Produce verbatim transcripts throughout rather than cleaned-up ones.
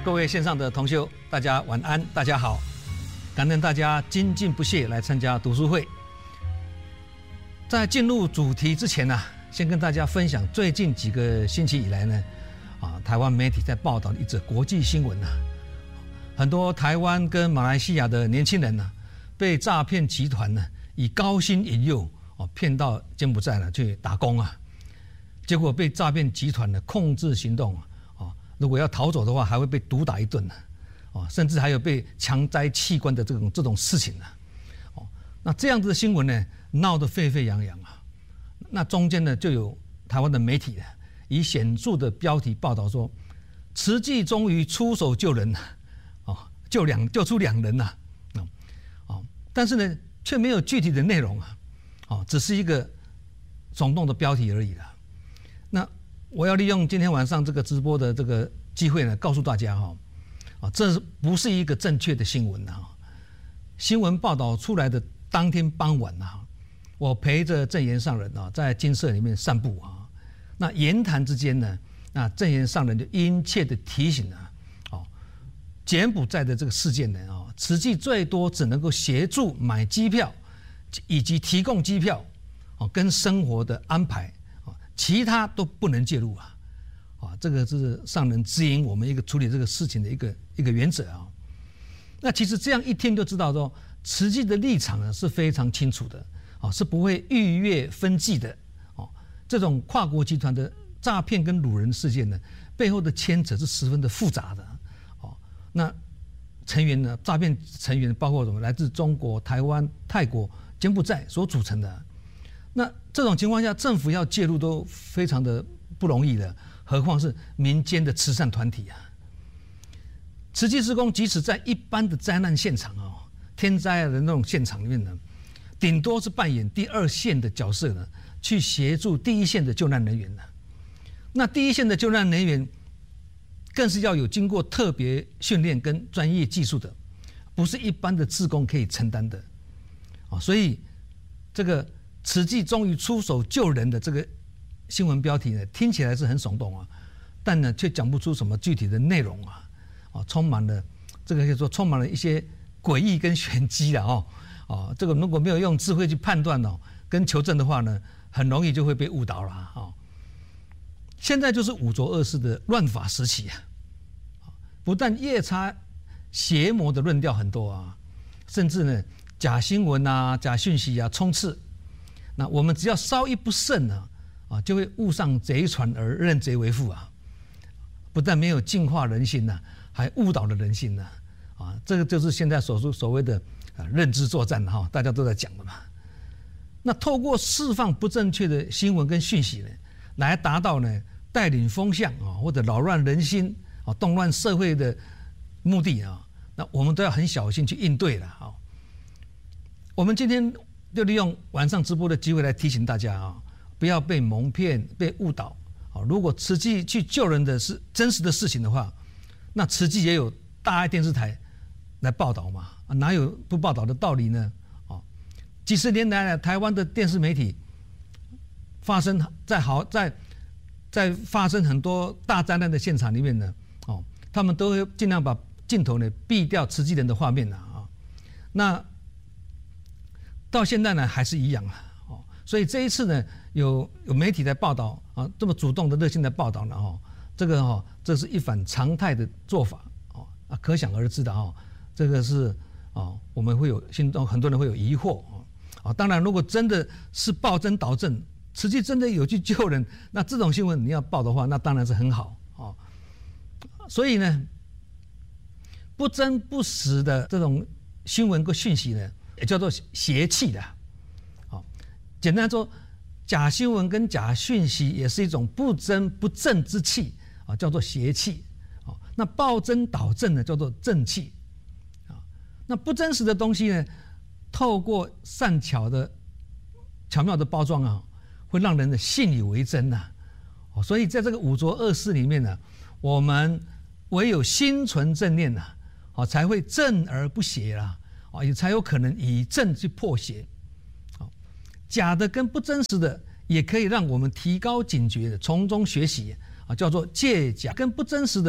各位线上的同修，大家晚安，大家好，感恩大家精进不懈来参加读书会。在进入主题之前呢、啊，先跟大家分享最近几个星期以来呢，啊，台湾媒体在报道一则国际新闻呐、啊，很多台湾跟马来西亚的年轻人呢、啊，被诈骗集团呢以高薪引诱，哦，骗到柬埔寨呢去打工啊，结果被诈骗集团的控制行动啊。如果要逃走的话，还会被毒打一顿呢、啊，哦，甚至还有被强摘器官的这种这种事情呢、啊，哦，那这样子的新闻呢，闹得沸沸扬扬啊。那中间呢，就有台湾的媒体呢，以显著的标题报道说，慈济终于出手救人了，哦，救两救出两人呐、啊，哦，但是呢，却没有具体的内容啊，哦，只是一个耸动的标题而已了。那我要利用今天晚上这个直播的这个机会呢，告诉大家哈，啊，这不是一个正确的新闻呐。新闻报道出来的当天傍晚呐，我陪着证严上人啊，在精舍里面散步啊。那言谈之间呢，那证严上人就殷切的提醒啊，哦，柬埔寨的这个事件呢，啊，慈济最多只能够协助买机票，以及提供机票，哦，跟生活的安排。其他都不能介入啊，啊，这个是上人指引我们一个处理这个事情的一个一个原则啊。那其实这样一听就知道说，慈济的立场呢是非常清楚的，啊，是不会逾越分际的，哦，这种跨国集团的诈骗跟掳人事件呢，背后的牵扯是十分的复杂的，哦，那成员呢，诈骗成员包括什么？来自中国、台湾、泰国、柬埔寨所组成的。那这种情况下，政府要介入都非常的不容易的，何况是民间的慈善团体啊。慈济志工即使在一般的灾难现场哦，天灾的那种现场里面呢，顶多是扮演第二线的角色呢，去协助第一线的救难人员呢。那第一线的救难人员，更是要有经过特别训练跟专业技术的，不是一般的志工可以承担的啊。所以这个。慈济终于出手救人的这个新闻标题呢，听起来是很耸动啊，但呢却讲不出什么具体的内容啊，啊，充满了这个可以说充满了一些诡异跟玄机的哦，哦，这个如果没有用智慧去判断哦，跟求证的话呢，很容易就会被误导了啊、哦。现在就是五浊恶世的乱法时期啊，不但夜叉邪魔的论调很多啊，甚至呢假新闻啊、假讯息啊充斥。那我们只要稍一不慎呢，啊，就会误上贼船而认贼为父啊！不但没有净化人心呐、啊，还误导了人心呐、啊！啊，这个就是现在所说所谓的啊认知作战哈、啊，大家都在讲的嘛。那透过释放不正确的新闻跟讯息呢，来达到呢带领风向啊，或者扰乱人心啊、动乱社会的目的啊，那我们都要很小心去应对了啊。我们今天。就利用晚上直播的机会来提醒大家啊，不要被蒙骗、被误导啊！如果慈济去救人的是真实的事情的话，那慈济也有大爱电视台来报道嘛，啊，哪有不报道的道理呢？啊，几十年来，台湾的电视媒体发生在好在在发生很多大灾难的现场里面呢，哦，他们都会尽量把镜头呢避掉慈济人的画面了啊，那。到现在呢还是一样啊，哦，所以这一次呢有有媒体在报道啊，这么主动的热心的报道呢，哦，这个哈、哦，这是一反常态的做法，哦啊，可想而知的哦，这个是哦，我们会有心中很多人会有疑惑啊，啊，当然如果真的是报真导正，慈济真的有去救人，那这种新闻你要报的话，那当然是很好啊，所以呢，不真不实的这种新闻跟讯息呢。也叫做邪气的，好，简单说，假新闻跟假讯息也是一种不真不正之气啊，叫做邪气。啊，那报真导正呢，叫做正气。啊，那不真实的东西呢，透过善巧的、巧妙的包装啊，会让人的信以为真呐。哦，所以在这个五浊恶世里面呢，我们唯有心存正念呐，哦，才会正而不邪啦。啊，也才有可能以正去破邪。好，假的跟不真实的也可以让我们提高警觉的，从中学习啊，叫做借假跟不真实的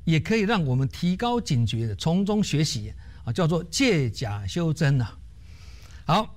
也可以让我们提高警觉的，从中学习啊，叫做借假修真啊。好，